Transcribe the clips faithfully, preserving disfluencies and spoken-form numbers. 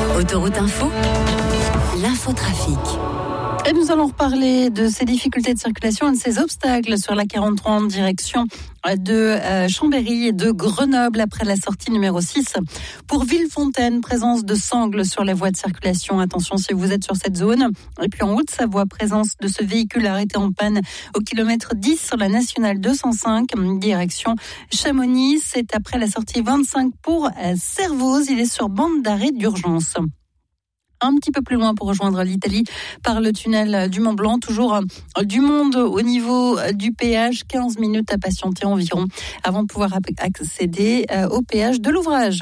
Autoroute Info, l'infotrafic. Et nous allons reparler de ces difficultés de circulation et de ces obstacles sur la quarante-trois en direction de Chambéry et de Grenoble après la sortie numéro six. Pour Villefontaine, présence de sangles sur la voie de circulation. Attention si vous êtes sur cette zone. Et puis en Haute-Savoie, présence de ce véhicule arrêté en panne au kilomètre dix sur la nationale deux cent cinq, direction Chamonix. C'est après la sortie vingt-cinq pour Servoz. Il est sur bande d'arrêt d'urgence. Un petit peu plus loin pour rejoindre l'Italie par le tunnel du Mont Blanc. Toujours du monde au niveau du péage. quinze minutes à patienter environ avant de pouvoir accéder au péage de l'ouvrage.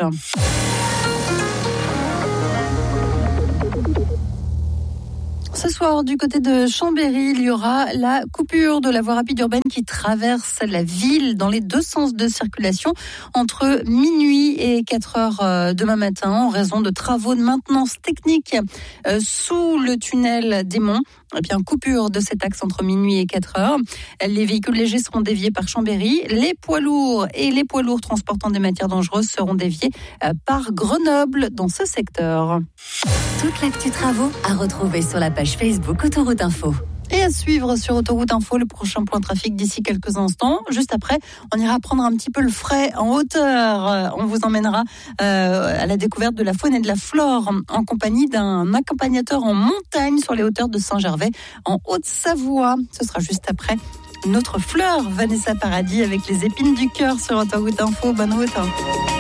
Ce soir, du côté de Chambéry, il y aura la coupure de la voie rapide urbaine qui traverse la ville dans les deux sens de circulation entre minuit et quatre heures demain matin en raison de travaux de maintenance technique sous le tunnel des Monts. Et bien, coupure de cet axe entre minuit et quatre heures. Les véhicules légers seront déviés par Chambéry. Les poids lourds et les poids lourds transportant des matières dangereuses seront déviés par Grenoble dans ce secteur. Toute l'actu travaux à retrouver sur la page Facebook Autoroute Info. Et à suivre sur Autoroute Info, le prochain point trafic d'ici quelques instants. Juste après, on ira prendre un petit peu le frais en hauteur. On vous emmènera euh, à la découverte de la faune et de la flore en compagnie d'un accompagnateur en montagne sur les hauteurs de Saint-Gervais en Haute-Savoie. Ce sera juste après notre fleur Vanessa Paradis avec les épines du cœur sur Autoroute Info. Bonne route.